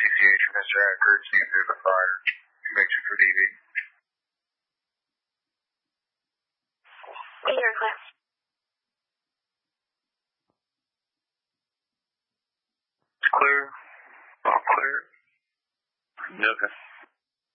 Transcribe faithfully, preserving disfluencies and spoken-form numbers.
C C H from Mister Ackert, see if there's a fire. Conviction for D V. Clear, clear. It's clear. All clear. Okay.